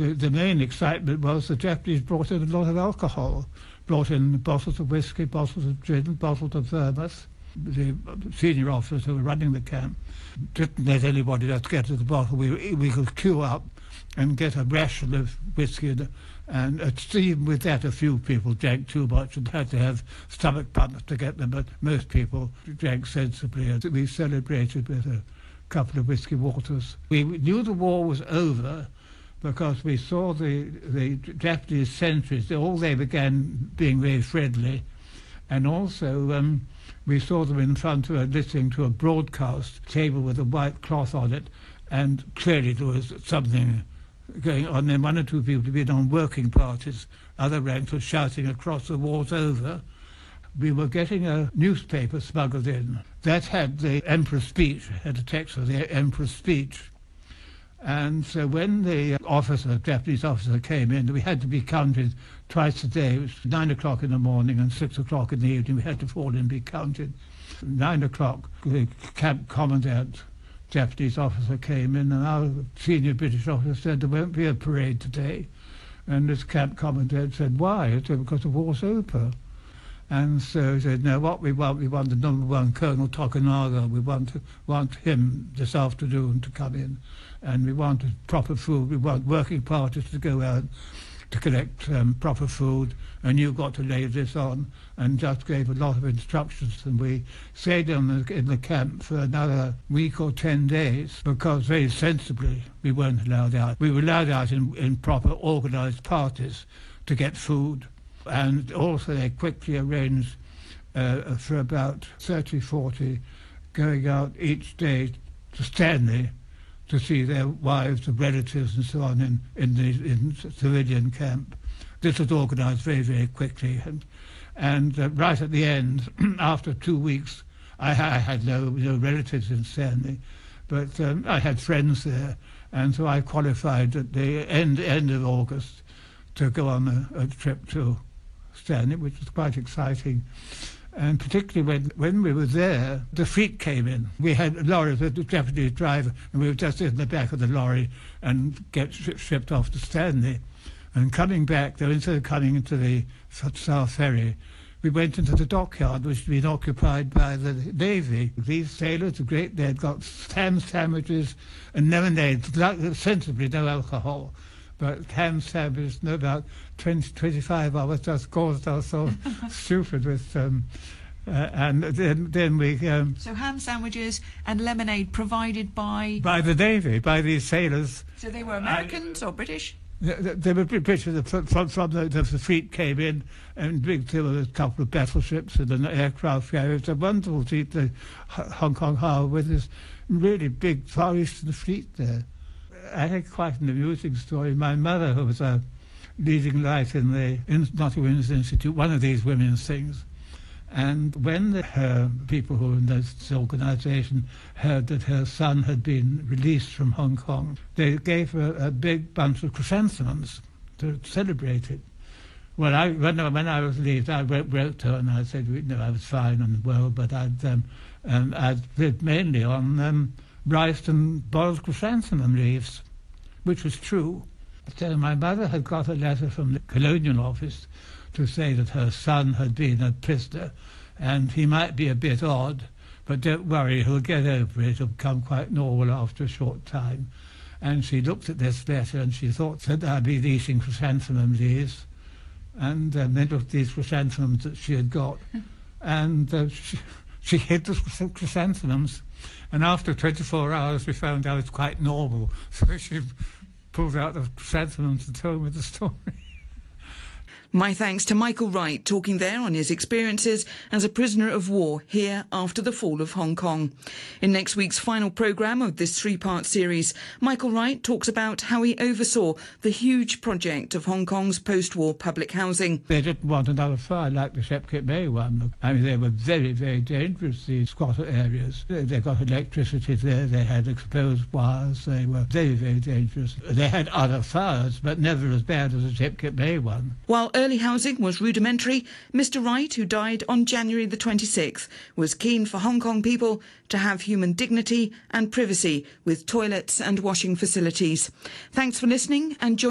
The main excitement was the Japanese brought in a lot of alcohol, brought in bottles of whiskey, bottles of gin, bottles of vermouth. The senior officers who were running the camp didn't let anybody else get to the bottle. We could queue up and get a ration of whiskey, and even with that a few people drank too much and had to have stomach pumps to get them, but most people drank sensibly. And we celebrated with a couple of whiskey waters. We knew the war was over because we saw the Japanese sentries, all they began being very friendly, and also we saw them in front of listening to a broadcast table with a white cloth on it, and clearly there was something going on. Then one or two people had been on working parties, other ranks were shouting across the war's over. We were getting a newspaper smuggled in. That had the Emperor's speech, had a text of the Emperor's speech. And so when the Japanese officer came in, we had to be counted twice a day. It was 9 o'clock in the morning and 6 o'clock in the evening. We had to fall in and be counted. 9 o'clock, the camp commandant, Japanese officer, came in, and our senior British officer said there won't be a parade today. And this camp commandant said, why? He said, because the war's over. And so he said, no, what we want the number one Colonel Tokunaga. We want him this afternoon to come in. And we want proper food. We want working parties to go out to collect proper food. And you've got to lay this on. And just gave a lot of instructions. And we stayed in the camp for another week or 10 days because very sensibly we weren't allowed out. We were allowed out in proper organised parties to get food. And also they quickly arranged for about 30, 40 going out each day to Stanley to see their wives and relatives and so on in the civilian camp. This was organised very, very quickly. And right at the end, after 2 weeks, I had no relatives in Stanley, but I had friends there. And so I qualified at the end of August to go on a trip to Stanley, which was quite exciting. And particularly when we were there, the fleet came in. We had a lorry with a Japanese driver, and we were just in the back of the lorry and get shipped off to Stanley. And coming back, though, instead of coming into the South Ferry, we went into the dockyard, which had been occupied by the Navy. These sailors, they had got ham sandwiches and lemonade, sensibly no alcohol. But ham sandwiches, no, about 25 of us just caused us so stupid with and then we... so ham sandwiches and lemonade provided by... By the Navy, by these sailors. So they were Americans or British? They were British. From the fleet came in, and there were a couple of battleships and an aircraft carrier. It's wonderful to see the Hong Kong harbour with this really big Far Eastern fleet there. I had quite an amusing story. My mother, who was a leading light in the Notting Women's Institute, one of these women's things, and when her people who were in this organisation heard that her son had been released from Hong Kong, they gave her a big bunch of chrysanthemums to celebrate it. Well, when I was relieved, I wrote to her and I said, I was fine and well, but I'd lived mainly on rice and boiled chrysanthemum leaves, which was true. So my mother had got a letter from the Colonial Office to say that her son had been a prisoner and he might be a bit odd, but don't worry, he'll get over it, he'll become quite normal after a short time. And she looked at this letter and she thought that I'd been eating chrysanthemum leaves, and then looked at these chrysanthemums that she had got, and she hid the chrysanthemums. And after 24 hours, we found out it's quite normal. So she pulled out the chrysanthemums and told me the story. My thanks to Michael Wright, talking there on his experiences as a prisoner of war here after the fall of Hong Kong. In next week's final programme of this three-part series, Michael Wright talks about how he oversaw the huge project of Hong Kong's post-war public housing. They didn't want another fire like the Shep Kip Mei one. I mean, they were very, very dangerous, these squatter areas. They got electricity there, they had exposed wires, they were very, very dangerous. They had other fires, but never as bad as the Shep Kip Mei one. While early housing was rudimentary, Mr. Wright, who died on January the 26th, was keen for Hong Kong people to have human dignity and privacy with toilets and washing facilities. Thanks for listening and join